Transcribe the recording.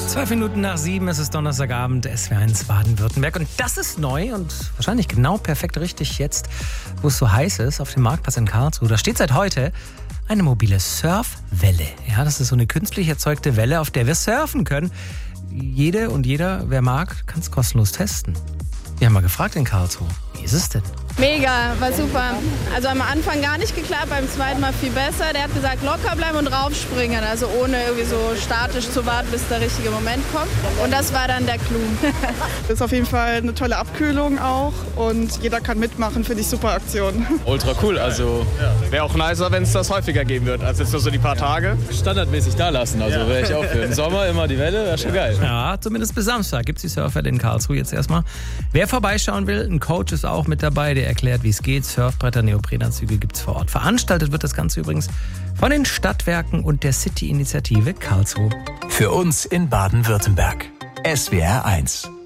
7:02, es ist Donnerstagabend, SWR1 Baden-Württemberg. Und das ist neu und wahrscheinlich genau perfekt richtig jetzt, wo es so heiß ist, auf dem Marktplatz in Karlsruhe. Da steht seit heute eine mobile Surfwelle. Ja, das ist so eine künstlich erzeugte Welle, auf der wir surfen können. Jede und jeder, wer mag, kann es kostenlos testen. Wir haben mal gefragt in Karlsruhe, wie ist es denn? Mega, war super. Also am Anfang gar nicht geklappt, beim zweiten Mal viel besser. Der hat gesagt, locker bleiben und raufspringen, also ohne irgendwie so statisch zu warten, bis der richtige Moment kommt. Und das war dann der Clou. Das ist auf jeden Fall eine tolle Abkühlung auch und jeder kann mitmachen, finde ich super Aktion. Ultra cool, also wäre auch nicer, wenn es das häufiger geben wird, als jetzt nur so die paar Tage. Standardmäßig da lassen, also wäre ich auch für den Sommer immer die Welle, wäre schon geil. Ja, zumindest bis Samstag gibt es die Surfer in Karlsruhe jetzt erstmal. Wer vorbeischauen will, ein Coach ist auch mit dabei, der erklärt, wie es geht. Surfbretter, Neoprenanzüge gibt es vor Ort. Veranstaltet wird das Ganze übrigens von den Stadtwerken und der City-Initiative Karlsruhe. Für uns in Baden-Württemberg. SWR1.